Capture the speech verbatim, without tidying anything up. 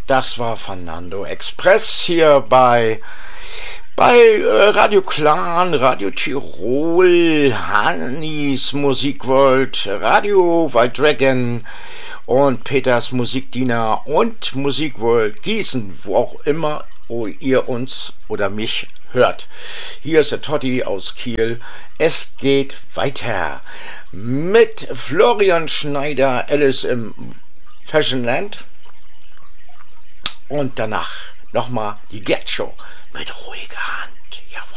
Das war Fernando Express hier bei, bei äh, Radio Clan, Radio Tirol, Hannis Musikworld, Radio Wild Dragon und Peters Musikdiener und Musikworld Gießen, wo auch immer wo ihr uns oder mich hört. Hier ist der Totti aus Kiel. Es geht weiter mit Florian Schneider, Alice im Fashionland. Und danach nochmal die Gerd Show mit ruhiger Hand. Jawohl.